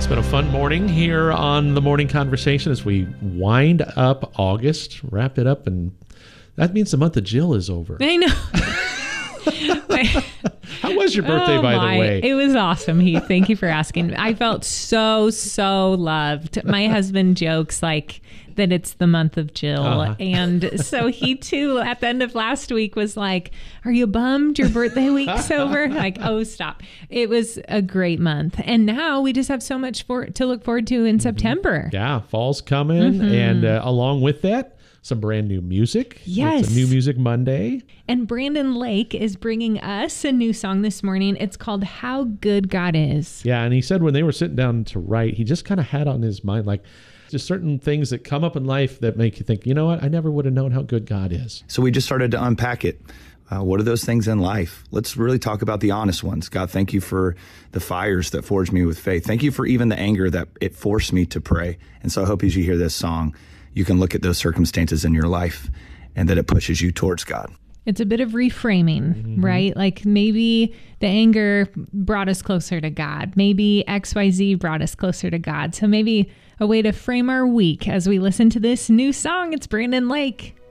It's been a fun morning here on the Morning Conversation as we wind up August, wrap it up, and that means the month of Jill is over. I know. How was your birthday, by the way? It was awesome, Heath. Thank you for asking. I felt so loved. My husband jokes like that it's the month of Jill. And so he too, at the end of last week, was like, are you bummed your birthday week's over? Like, oh, stop. It was a great month. And now we just have so much to look forward to in September. Yeah, fall's coming. And along with that, some brand new music. Yes. It's a New Music Monday. And Brandon Lake is bringing us a new song this morning. It's called How Good God Is. Yeah, and he said when they were sitting down to write, he just kind of had on his mind, like, just certain things that come up in life that make you think, you know what, I never would have known how good God is. So we just started to unpack it. What are those things in life? Let's really talk about the honest ones. God, thank you for the fires that forged me with faith. Thank you for even the anger that it forced me to pray. And so I hope as you hear this song, you can look at those circumstances in your life and that it pushes you towards God. It's a bit of reframing, right? Like maybe the anger brought us closer to God. Maybe XYZ brought us closer to God. So maybe a way to frame our week as we listen to this new song. It's Brandon Lake.